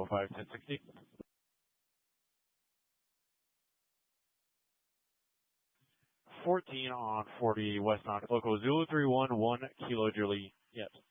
05, 1060. 14 on 40 West Knox, local Zulu 311 Kilo Julie, yes.